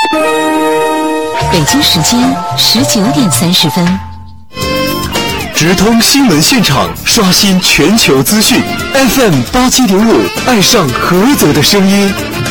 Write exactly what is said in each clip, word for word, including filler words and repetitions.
北京时间十九点三十分， 直通新闻现场，刷新全球资讯。F M 八七点五，爱上菏泽的声音。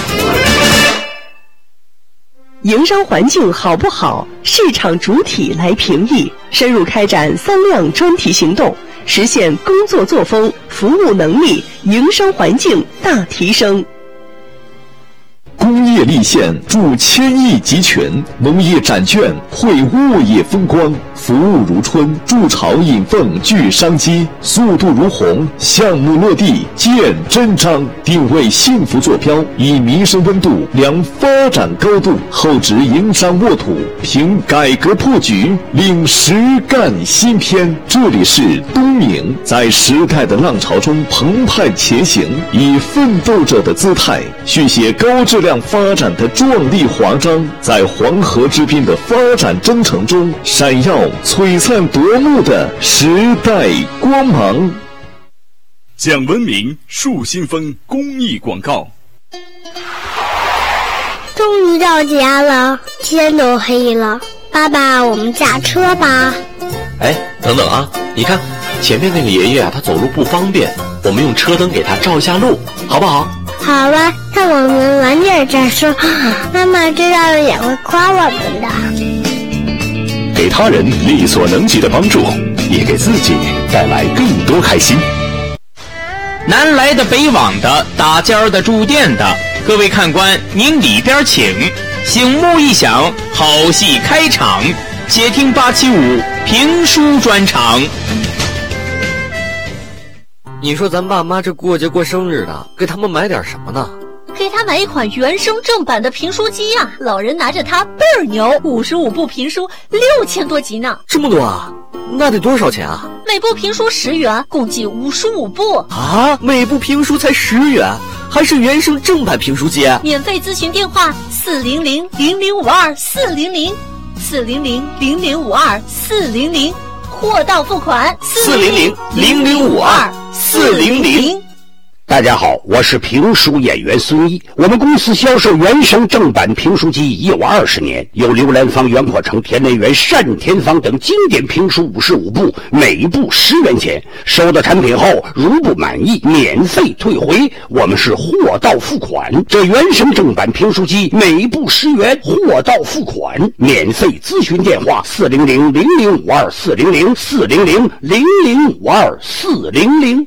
营商环境好不好，市场主体来评议。深入开展三亮专题行动，实现工作作风、服务能力、营商环境大提升。 工业立县助千亿集权，农业展券绘沃业风光，服务如春，筑巢引凤聚商机，速度如虹，项目落地见真章。定位幸福坐标，以民生温度量发展高度，厚植营商沃土，凭改革破局领实干新篇。这里是东明，在时代的浪潮中澎湃前行，以奋斗者的姿态续写高质量发展的壮丽华章，在黄河之滨的发展征程中闪耀璀璨夺目的时代光芒。 讲文明树新风公益广告。 终于到家了，天都黑了，爸爸，我们驾车吧。 哎，等等啊，你看前面那个爷爷啊，他走路不方便，我们用车灯给他照一下路，好不好？ 好啊，看我们晚点再说，妈妈知道了也会夸我们的。 给他人力所能及的帮助，也给自己带来更多开心。 南来的北往的，打尖儿的住店的，各位看官您里边请，醒目一响，好戏开场，且听八七五评书专场。 你说咱爸妈这过节过生日的，给他们买点什么呢？ 给他买一款原声正版的评书机呀、啊！老人拿着它倍儿牛，五十五部评书，六千多集呢。 这么多啊？那得多少钱啊？ 每部评书十元，共计五十五部啊！每部评书才十元，还是原声正版评书机？ 免费咨询电话：四零零零零五二四零零四零零零零五二四零零，货到付款四零零零零五二四零零。 大家好，我是评书演员孙一。我们公司销售原声正版评书机已有二十年，有刘兰芳、袁阔成、田连元、单田芳等经典评书五十五部，每一部十元钱。收到产品后，如不满意，免费退回。我们是货到付款。这原声正版评书机每一部十元，货到付款。免费咨询电话：四零零零零五二四零零四零零零零五二四零零。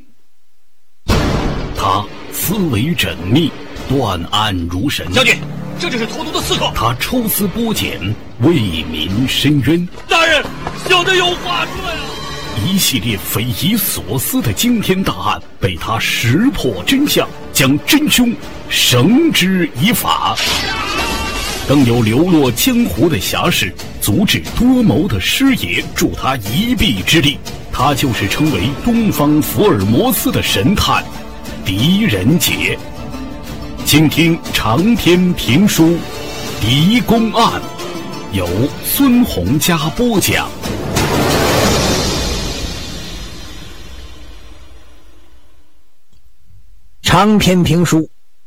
他思维缜密，断案如神。 将军，这就是投毒的刺客。 他抽丝剥茧，为民伸冤。 大人，小的有话说呀！ 一系列匪夷所思的惊天大案被他识破真相，将真凶绳之以法。更有流落江湖的侠士，足智多谋的师爷助他一臂之力。他就是称为东方福尔摩斯的神探狄仁杰。请听长篇评书《狄公案》，由孙洪嘉播讲。 长篇评书